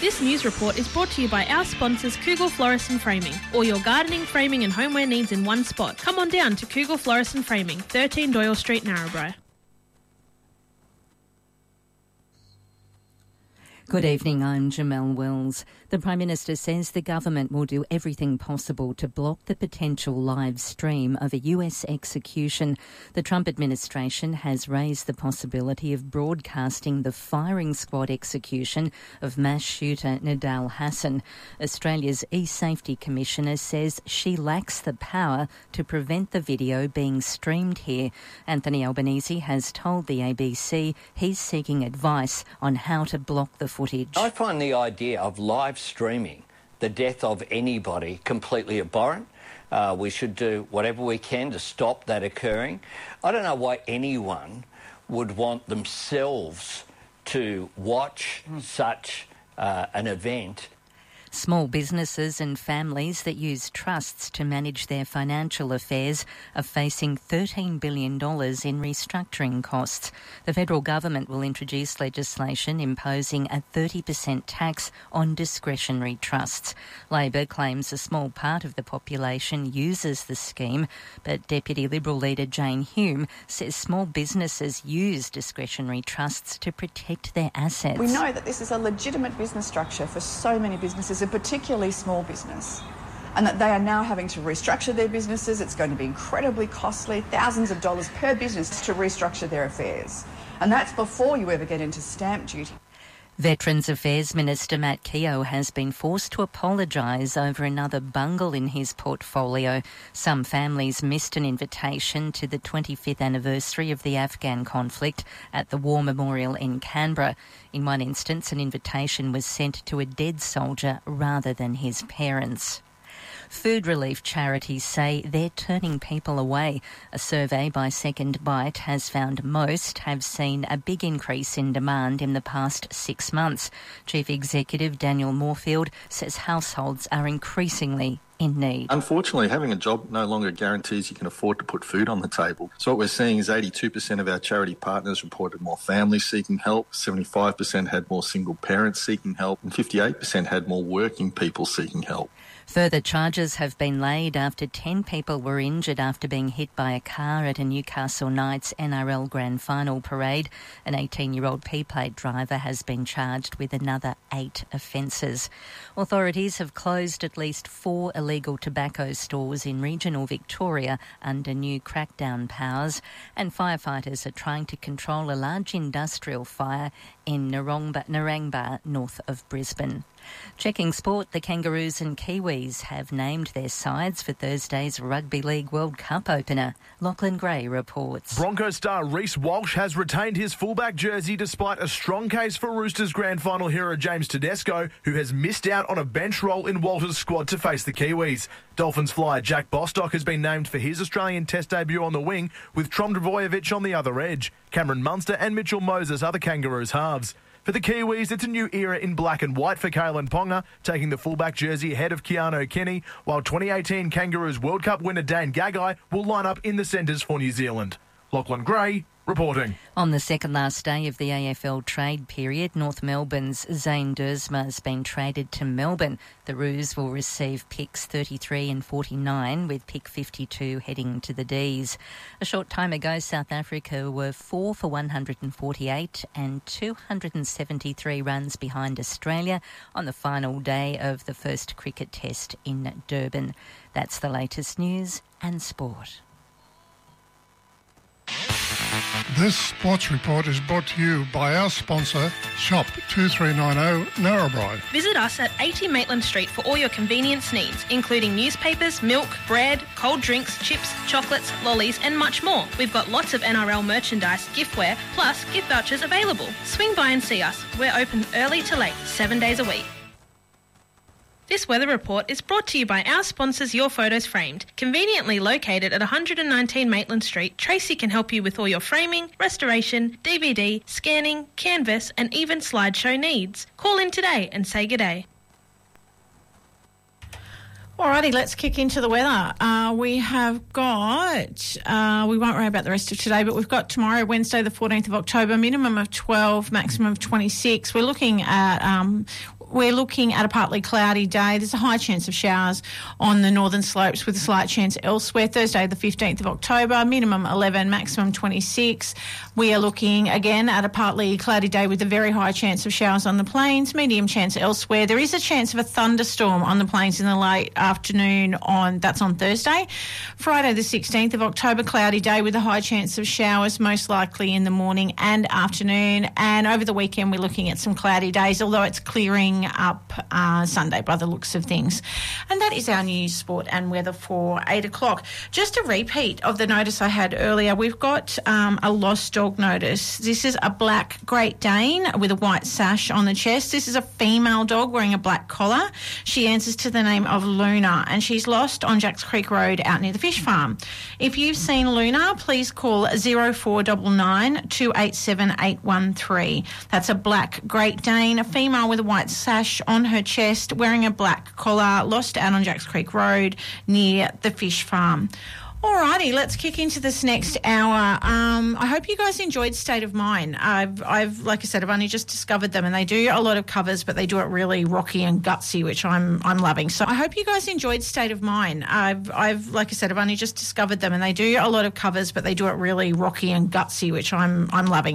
This news report is brought to you by our sponsors Kugel Florist and Framing. All your gardening, framing and homeware needs in one spot. Come on down to Kugel Florist and Framing, 13 Doyle Street, Narrabri. Good evening, I'm Jamelle Wells. The Prime Minister says the government will do everything possible to block the potential live stream of a US execution. The Trump administration has raised the possibility of broadcasting the firing squad execution of mass shooter Nidal Hasan. Australia's E-Safety Commissioner says she lacks the power to prevent the video being streamed here. Anthony Albanese has told the ABC he's seeking advice on how to block the footage. I find the idea of live streaming the death of anybody completely abhorrent. We should do whatever we can to stop that occurring. I don't know why anyone would want themselves to watch such an event. Small businesses and families that use trusts to manage their financial affairs are facing $13 billion in restructuring costs. The federal government will introduce legislation imposing a 30% tax on discretionary trusts. Labor claims a small part of the population uses the scheme, but Deputy Liberal leader Jane Hume says small businesses use discretionary trusts to protect their assets. We know that this is a legitimate business structure for so many businesses, and particularly small business, and that they are now having to restructure their businesses. It's going to be incredibly costly, thousands of dollars per business to restructure their affairs. And that's before you ever get into stamp duty. Veterans Affairs Minister Matt Keogh has been forced to apologise over another bungle in his portfolio. Some families missed an invitation to the 25th anniversary of the Afghan conflict at the War Memorial in Canberra. In one instance, an invitation was sent to a dead soldier rather than his parents. Food relief charities say they're turning people away. A survey by Second Bite has found most have seen a big increase in demand in the past 6 months. Chief Executive Daniel Moorfield says households are increasingly in need. Unfortunately, having a job no longer guarantees you can afford to put food on the table. So what we're seeing is 82% of our charity partners reported more families seeking help, 75% had more single parents seeking help, and 58% had more working people seeking help. Further charges have been laid after 10 people were injured after being hit by a car at a Newcastle Knights NRL Grand Final parade. An 18-year-old P-plate driver has been charged with another 8 offences. Authorities have closed at least 4 illegal tobacco stores in regional Victoria under new crackdown powers, and firefighters are trying to control a large industrial fire in Narangba, north of Brisbane. Checking sport, the Kangaroos and Kiwis have named their sides for Thursday's Rugby League World Cup opener. Lachlan Gray reports. Broncos star Reece Walsh has retained his fullback jersey despite a strong case for Roosters grand final hero James Tedesco, who has missed out on a bench role in Walter's squad to face the Kiwis. Dolphins flyer Jack Bostock has been named for his Australian Test debut on the wing, with Trom Drvojevic on the other edge. Cameron Munster and Mitchell Moses are the Kangaroos halves. For the Kiwis, it's a new era in black and white for Kalen Ponga, taking the fullback jersey ahead of Keanu Kenny, while 2018 Kangaroos World Cup winner Dane Gagai will line up in the centres for New Zealand. Lachlan Gray reporting. On the second last day of the AFL trade period, North Melbourne's Zane Duursma has been traded to Melbourne. The Roos will receive picks 33 and 49, with pick 52 heading to the Ds. A short time ago, South Africa were 4 for 148 and 273 runs behind Australia on the final day of the first cricket test in Durban. That's the latest news and sport. This sports report is brought to you by our sponsor, Shop 2390 Narrabri. Visit us at 80 Maitland Street for all your convenience needs, including newspapers, milk, bread, cold drinks, chips, chocolates, lollies and much more. We've got lots of NRL merchandise, giftware, plus gift vouchers available. Swing by and see us. We're open early to late, 7 days a week. This weather report is brought to you by our sponsors Your Photos Framed. Conveniently located at 119 Maitland Street, Tracy can help you with all your framing, restoration, DVD, scanning, canvas and even slideshow needs. Call in today and say good day. Alrighty, let's kick into the weather. We have got, we won't worry about the rest of today, but we've got tomorrow, Wednesday, the 14th of October, minimum of 12, maximum of 26. We're looking at we're looking at a partly cloudy day. There's a high chance of showers on the northern slopes with a slight chance elsewhere. Thursday, the 15th of October, minimum 11, maximum 26. We are looking again at a partly cloudy day with a very high chance of showers on the plains, medium chance elsewhere. There is a chance of a thunderstorm on the plains in the late afternoon that's on Thursday. Friday, the 16th of October, cloudy day with a high chance of showers, most likely in the morning and afternoon. And over the weekend, we're looking at some cloudy days, although it's clearing up Sunday by the looks of things. And that is our news, sport and weather for 8 o'clock. Just a repeat of the notice I had earlier. We've got a lost dog notice. This is a black Great Dane with a white sash on the chest. This is a female dog wearing a black collar. She answers to the name of Luna, and she's lost on Jacks Creek Road out near the fish farm. If you've seen Luna, please call 0499 287 813. That's a black Great Dane, a female with a white sash on her chest, wearing a black collar, lost out on Jacks Creek Road near the fish farm. Alrighty, let's kick into this next hour. I hope you guys enjoyed State of Mind. I've like I said, I've only just discovered them, and they do a lot of covers, but they do it really rocky and gutsy, which I'm loving. So I hope you guys enjoyed State of Mind. I've like I said, I've only just discovered them, and they do a lot of covers, but they do it really rocky and gutsy, which I'm loving.